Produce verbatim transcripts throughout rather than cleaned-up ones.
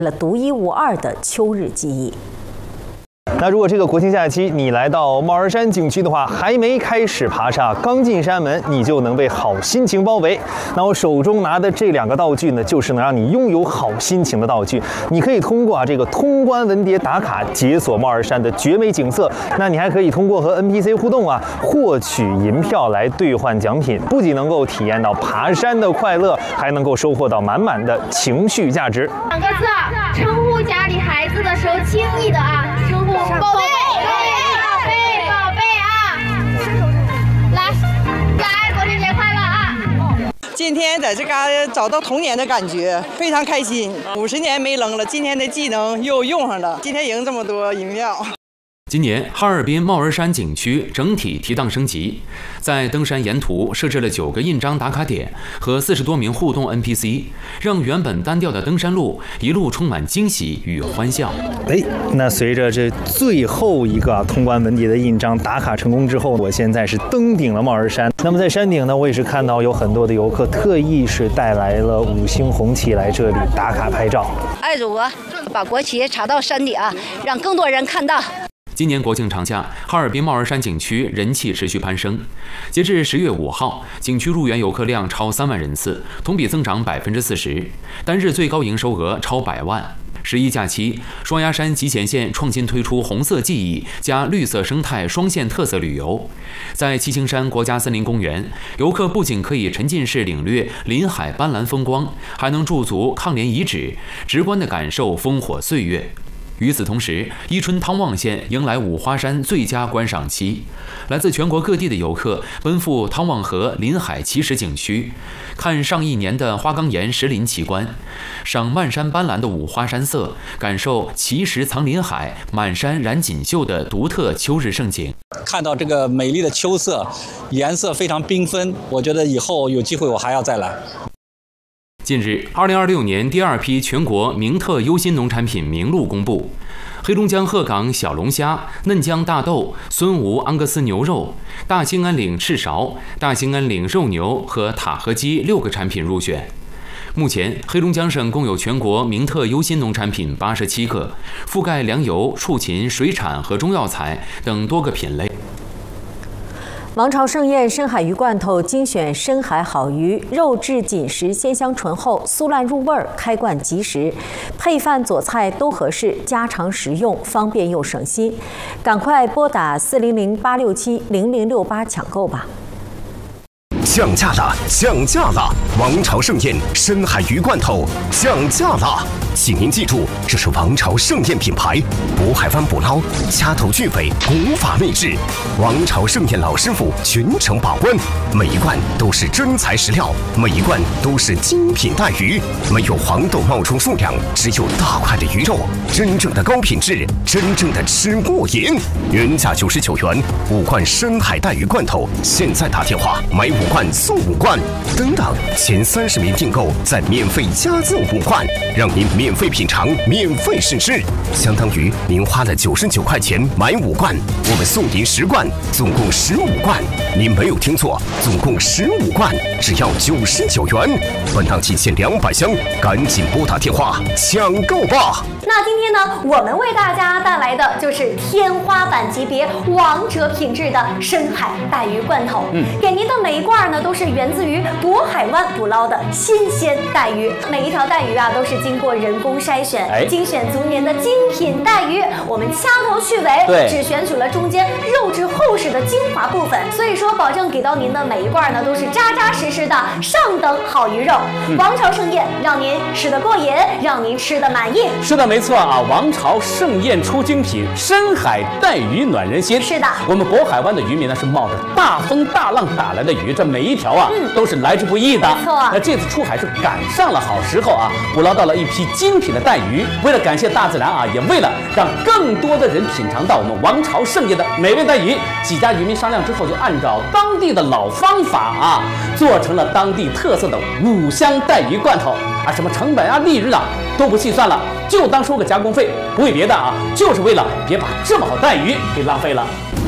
了独一无二的秋日记忆。 那如果这个国庆假期你来到帽儿山景区的话，还没开始爬上，刚进山门你就能被好心情包围。那我手中拿的这两个道具呢，就是能让你拥有好心情的道具。你可以通过啊这个通关文牒打卡解锁帽儿山的绝美景色，那你还可以通过和 N P C 互动啊，获取银票来兑换奖品。不仅能够体验到爬山的快乐，还能够收获到满满的情绪价值。 两个字啊，称呼家里孩子的时候轻易的啊，称呼。 宝贝，宝贝，宝贝啊！来，来，国庆节快乐啊！ 今天在这嘎找到童年的感觉，非常开心。五十年没扔了，今天的技能又用上了。今天赢这么多银票。 今年哈尔滨帽儿山景区整体提档升级，在登山沿途设置了九个印章打卡点和四十多名互动 N P C， 让原本单调的登山路一路充满惊喜与欢笑。 哎，那随着这最后一个通关文牒的印章打卡成功之后，我现在是登顶了帽儿山。那么在山顶呢，我也是看到有很多的游客特意是带来了五星红旗来这里打卡拍照。 爱祖国，把国旗插到山顶啊，让更多人看到。 今年国庆长假，哈尔滨帽儿山景区人气持续攀升。截至十月五号，景区入园游客量超三万人次，同比增长百分之四十，单日最高营收额超百万。十一假期，双鸭山集贤县创新推出红色记忆加绿色生态双线特色旅游。在七星山国家森林公园，游客不仅可以沉浸式领略林海斑斓风光，还能驻足抗联遗址，直观地感受烽火岁月。 与此同时，伊春汤旺县迎来五花山最佳观赏期，来自全国各地的游客奔赴汤旺河林海奇石景区，看上亿年的花岗岩石林奇观，赏漫山斑斓的五花山色，感受奇石藏林海、满山染锦绣的独特秋日盛景。 看到这个美丽的秋色，颜色非常缤纷，我觉得以后有机会我还要再来。 近日，二零二六年第二批全国名特优新农产品名录公布，黑龙江鹤岗小龙虾、嫩江大豆、孙吴安格斯牛肉、大兴安岭赤苕、大兴安岭肉牛和塔河鸡六个产品入选。目前，黑龙江省共有全国名特优新农产品八十七个，覆盖粮油、畜禽、水产和中药材等多个品类。 王朝盛宴深海鱼罐头精选深海好鱼，肉质紧实，鲜香醇厚，酥烂入味儿，开罐即食，配饭佐菜都合适，家常实用，方便又省心。赶快拨打四零零八六七零零六八抢购吧！ 降价了，降价了！王朝盛宴深海鱼罐头降价了，请您记住，这是王朝盛宴品牌，渤海湾捕捞，掐头去尾，古法秘制。王朝盛宴老师傅全程把关，每一罐都是真材实料，每一罐都是精品带鱼，没有黄豆冒充数量，只有大块的鱼肉，真正的高品质，真正的吃过瘾。原价九十九元，五罐深海带鱼罐头，现在打电话买五罐。 送五罐，等等，前三十名订购再免费加赠五罐，让您免费品尝，免费试吃，相当于您花了九十九块钱买五罐，我们送您十罐，总共十五罐。您没有听错，总共十五罐，只要九十九元。本档仅限两百箱，赶紧拨打电话抢购吧！ 那今天呢，我们为大家带来的就是天花板级别、王者品质的深海带鱼罐头。嗯，给您的每一罐呢，都是源自于渤海湾捕捞的新鲜带鱼，每一条带鱼啊，都是经过人工筛选、哎、精选足年的精品带鱼。我们掐头去尾，对，只选取了中间肉质厚实的精华部分，所以说保证给到您的每一罐呢，都是扎扎实实的上等好鱼肉。嗯、王朝盛宴，让您吃得过瘾，让您吃得满意。 是的，没错啊，王朝盛宴出精品，深海带鱼暖人心。 是的， 我们渤海湾的渔民呢是冒着大风大浪打来的鱼，这每一条啊、嗯、都是来之不易的。 没错， 那这次出海是赶上了好时候啊，捕捞到了一批精品的带鱼。为了感谢大自然啊，也为了让更多的人品尝到我们王朝盛宴的美味带鱼，几家渔民商量之后，就按照当地的老方法啊，做成了当地特色的五香带鱼罐头啊，什么成本啊、利润啊都不细算了，就当收个加工费，不为别的啊，就是为了别把这么好带鱼给浪费了。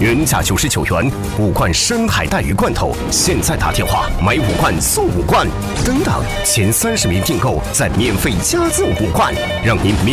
原价九十九元，五罐深海带鱼罐头，现在打电话买五罐送五罐，等等，前三十名订购再免费加赠五罐，让您免。